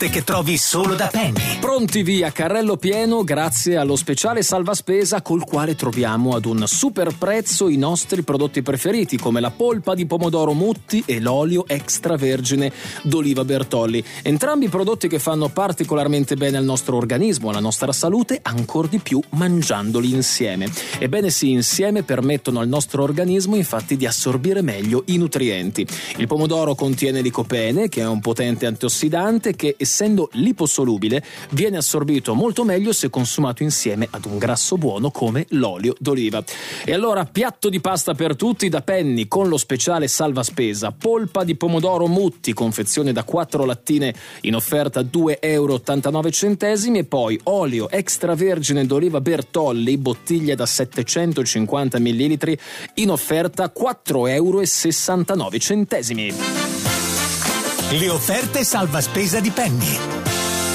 offerte che trovi solo da Penny. Pronti via, carrello pieno grazie allo speciale salva spesa col quale troviamo ad un super prezzo i nostri prodotti preferiti come la polpa di pomodoro Mutti e l'olio extravergine d'oliva Bertolli. Entrambi prodotti che fanno particolarmente bene al nostro organismo, alla nostra salute, ancor di più mangiandoli insieme. Ebbene sì, insieme permettono al nostro organismo infatti di assorbire meglio i nutrienti. Il pomodoro contiene licopene, che è un potente antiossidante che, essendo liposolubile, viene assorbito molto meglio se consumato insieme ad un grasso buono come l'olio d'oliva. E allora, piatto di pasta per tutti da Penny con lo speciale salva spesa, polpa di pomodoro Mutti, confezione da 4 lattine in offerta €2,89 e poi olio extravergine d'oliva Bertolli, bottiglia da 750 ml in offerta €4,69. Le offerte salva spesa di Penny.